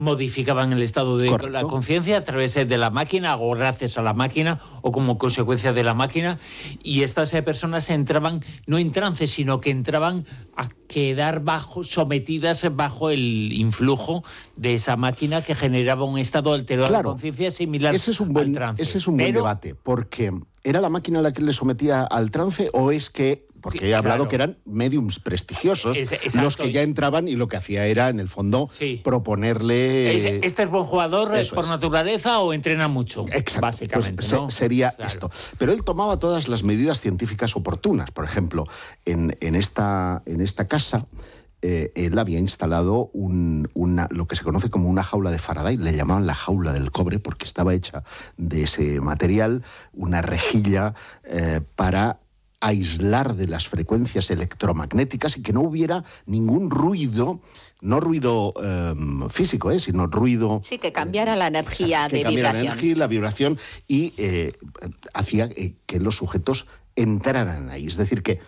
modificaban el estado de la conciencia a través de la máquina o gracias a la máquina o como consecuencia de la máquina, y estas personas entraban no en trance, sino que entraban a quedar sometidas bajo el influjo de esa máquina que generaba un estado alterado de conciencia similar al trance. Ese es un buen debate, porque ¿era la máquina la que le sometía al trance o es que... Porque he hablado que eran mediums prestigiosos los que ya entraban y lo que hacía era, en el fondo, proponerle... ¿Este es buen jugador por naturaleza o entrena mucho? Exacto. Básicamente, pues ¿no? Sería esto. Pero él tomaba todas las medidas científicas oportunas. Por ejemplo, en esta casa... él había instalado lo que se conoce como una jaula de Faraday, le llamaban la jaula del cobre porque estaba hecha de ese material, una rejilla para aislar de las frecuencias electromagnéticas y que no hubiera ningún ruido, no ruido físico, sino ruido... Sí, que cambiara la energía de vibración. La energía y la vibración y hacía que los sujetos entraran ahí. Es decir, que